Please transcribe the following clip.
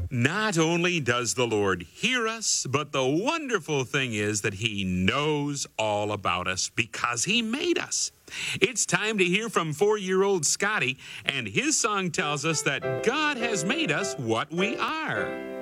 Not only does the Lord hear us, but the wonderful thing is that He knows all about us because He made us. It's time to hear from 4-year-old Scotty, and his song tells us that God has made us what we are.